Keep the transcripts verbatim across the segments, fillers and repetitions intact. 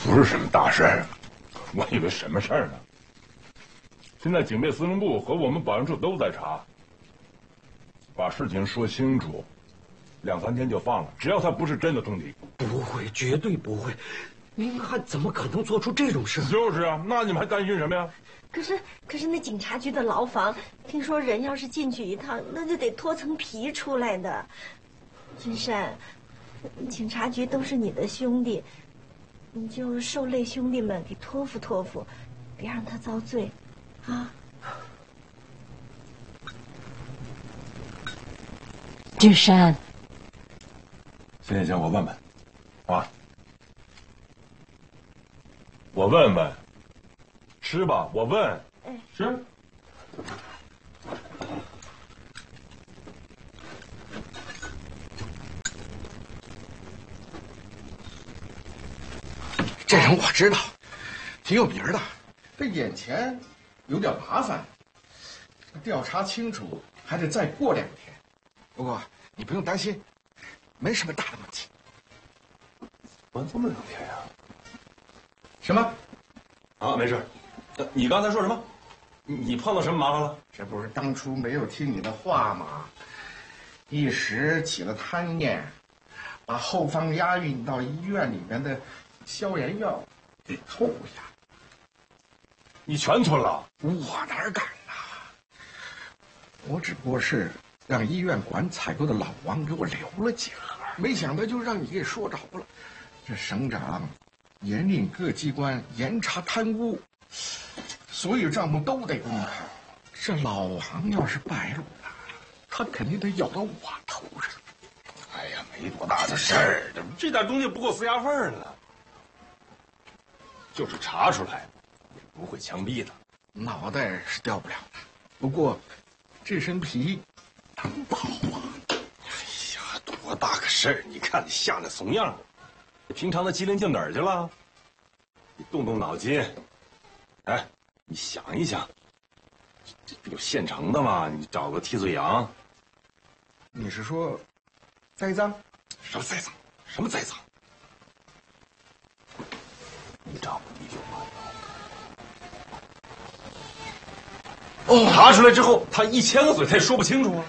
不是什么大事儿，我以为什么事儿呢？现在警备司令部和我们保安处都在查，把事情说清楚，两三天就放了。只要他不是真的通缉， 不会，绝对不会。明翰怎么可能做出这种事？ 就是啊，那你们还担心什么呀？ 可是，可是那警察局的牢房，听说人要是进去一趟，那就得脱层皮出来的。君山，警察局都是你的兄弟，你就受累兄弟们给托付托付，别让他遭罪，啊！ 君山， 行行行，我问问，啊，我问问，吃吧，我问， 哎， 吃。 这人我知道，挺有名的。这眼前有点麻烦，调查清楚还得再过两天。不过你不用担心，没什么大的问题。 玩这么两天呀？ 什么？ 啊，没事。你刚才说什么？你你碰到什么麻烦了？ 这不是当初没有听你的话吗？一时起了贪念，把后方押运到医院里面的消炎药给偷下。 你全吞了？ 我哪敢呐！我只不过是让医院管采购的老王给我留了几盒，没想到就让你给说着了。这省长严令各机关严查贪污，所有账目都得公开。这老王要是败露了，他肯定得咬到我头上。 哎呀，没多大的事儿，这点东西不够撕牙缝呢。就是查出来，也不会枪毙的。 脑袋是掉不了的，不过这身皮能保啊！ 哎呀，多大个事儿！你看你吓得怂样，平常的机灵劲哪儿去了？你动动脑筋，哎，你想一想，这不有现成的吗？你找个替罪羊。 你是说栽赃？ 什么栽赃？什么栽赃？你丈夫一九八幺。哦，查出来之后，他一千个嘴他也说不清楚啊。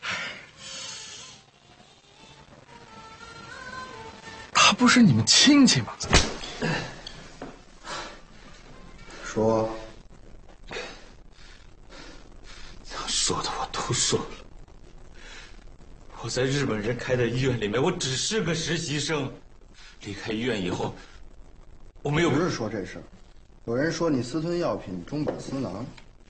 他不是你们亲戚吗？ 说， 想说的我都说了。我在日本人开的医院里面，我只是个实习生。离开医院以后，我没有。 不是说这事儿，有人说你私吞药品，中饱私囊。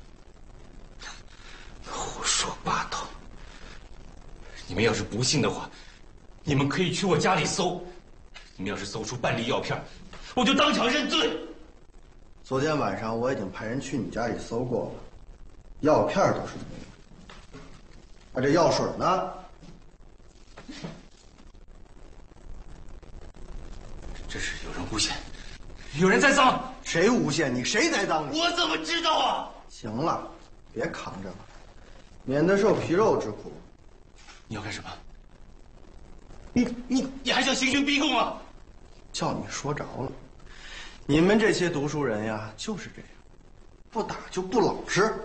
胡说八道！你们要是不信的话，你们可以去我家里搜。你们要是搜出半粒药片，我就当场认罪。 昨天晚上我已经派人去你家里搜过了，药片倒是没有，啊，这药水呢？ 这是有人诬陷，有人栽赃。 谁诬陷你？谁栽赃你？ 我怎么知道啊？ 行了，别扛着了，免得受皮肉之苦。 你要干什么？你你你还想刑讯逼供啊？ 叫你说着了，你们这些读书人呀，就是这样，不打就不老实。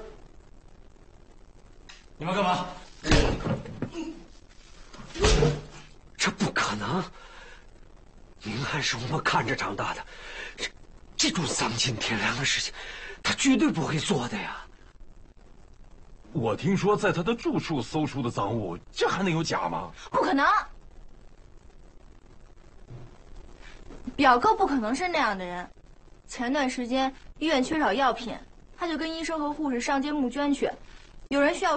你们干嘛？ 这不可能！明翰是我们看着长大的，这这种丧尽天良的事情，他绝对不会做的呀。 我听说在他的住处搜出的赃物，这还能有假吗？ 不可能，表哥不可能是那样的人。前段时间医院缺少药品，他就跟医生和护士上街募捐去，有人需要